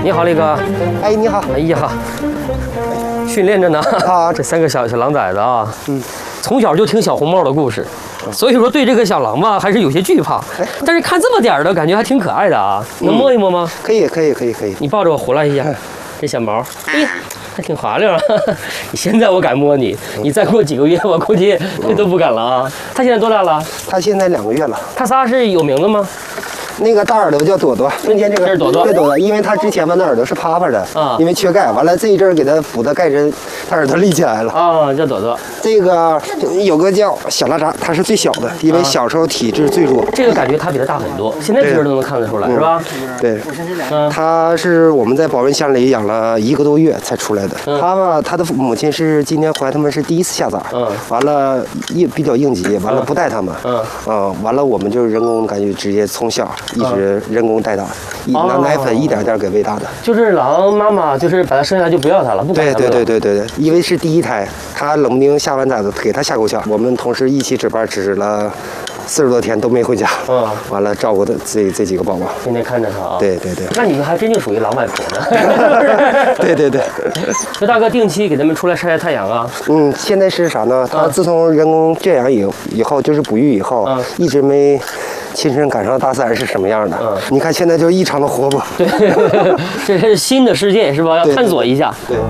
你好，力哥。 哎，你好。 哎呀，训练着呢啊！这3个小狼崽子啊，从小就听小红帽的故事，所以说对这个小狼吧还是有些惧怕。但是看这么点儿的感觉还挺可爱的啊，能摸一摸吗？ 可以。 你抱着我胡来一下，这小毛，哎，还挺滑溜啊。你现在我敢摸你，你再过几个月我估计都不敢了啊。他现在多大了？ 他现在2个月了。 他仨是有名字吗？ 那个大耳朵叫朵朵，中间这个是朵朵， 对朵朵，因为他之前吧那耳朵是趴趴的啊，因为缺钙，完了这一阵给他补的钙针，他耳朵立起来了啊，叫朵朵。 这个有个叫小拉扎，他是最小的，因为小时候体质最弱。 这个感觉他比他大很多，现在其实都能看得出来，是吧？ 对，他是我们在保温箱里养了1个多月才出来的。他吧，他的母亲是今年怀他们是第1次下崽，完了比较应急，完了不带他们，完了我们就人工感觉直接从小。一直人工带大，拿奶粉一点点给喂大的。 就是狼妈妈就是把它生下来就不要它了，不管它了。 对，因为是第1胎，他冷不丁下完崽子给他下够呛，我们同事一起值班值了40多天都没回家。完了照顾的这几个宝宝， 天天看着他啊。 对。 那你们还真就属于狼外婆呢。 对。 这大哥定期给他们出来晒晒太阳啊。 现在是啥呢？他自从人工圈养以后，就是哺育以后，一直没亲身赶上大自然是什么样的。你看现在就异常的活泼。 对，这是新的世界是吧？要探索一下。 对。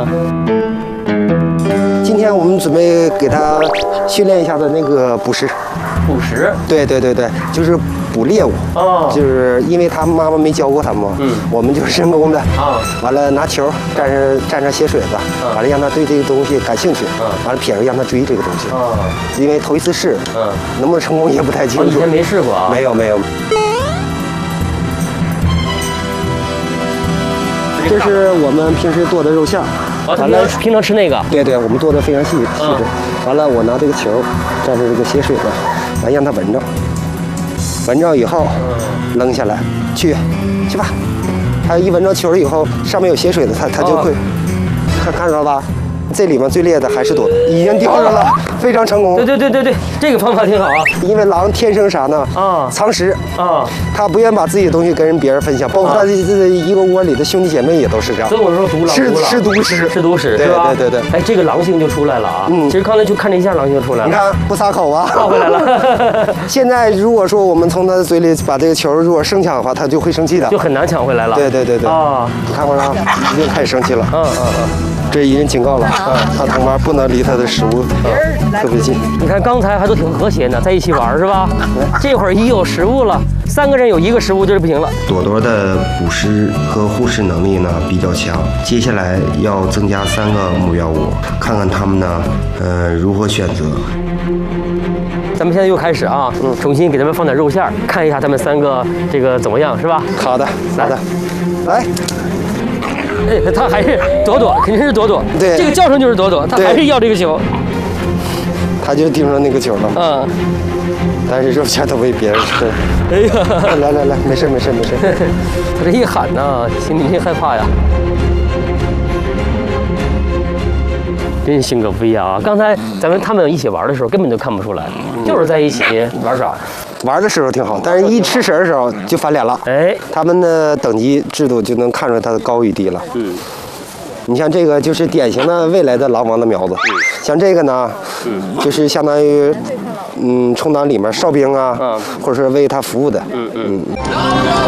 今天我们准备给他训练一下的那个捕食。 捕食？对， 就是捕猎物。就是因为他妈妈没教过他嘛。我们就是人工的。完了拿球蘸上血水子，完了让他对这个东西感兴趣。完了撇着让他追这个东西。因为头一次试，能不能成功也不太清楚。 以前没试过啊？ 没有。这是我们平时剁的肉馅儿。 完了，平常吃那个？ 对，我们剁的非常细致。完了，我拿这个球蘸着这个血水子，完让它闻着，闻着以后扔下来，去吧。它一闻着球以后，上面有血水的，它就会看着了吧？这里面最烈的还是朵朵，已经叼着了，非常成功。 对，这个方法挺好啊。 因为狼天生啥呢？藏食啊，他不愿把自己的东西跟别人分享，包括他这一个窝里的兄弟姐妹也都是这样。 所以我说毒狼吃独食， 是吧？ 对。 哎，这个狼性就出来了啊。其实刚才就看这一下，狼性就出来了。 你看不撒口啊， 倒回来了。 现在如果说我们从他的嘴里把这个球如果生抢的话，他就会生气的， 就很难抢回来了。 对。啊，你看过了，已经开始生气了。这已经警告了，他同伴不能离他的食物特别近。 你看刚才还都挺和谐呢，在一起玩是吧？这会儿一有食物了，3个人有1个食物就是不行了。 朵朵的捕食和护食能力呢比较强，接下来要增加3个目标物，看看他们呢，如何选择。 咱们现在又开始啊，重新给他们放点肉馅儿，看一下他们3个这个怎么样是吧？ 好的，来。 哎，他还是朵朵，肯定是朵朵。 对， 这个叫声就是朵朵，他还是要这个球。 他就盯着那个球了。但是肉馅都被别人吃。 哎呀， 来，没事。 他这一喊呢，心里害怕呀。真性格不一样啊！刚才他们一起玩的时候，根本就看不出来，就是在一起玩耍。 玩的时候挺好，但是一吃食的时候就翻脸了。 哎， 他们的等级制度就能看出它的高与低了。你像这个就是典型的未来的狼王的苗子，像这个呢，就是相当于充当里面哨兵啊，或者是为他服务的。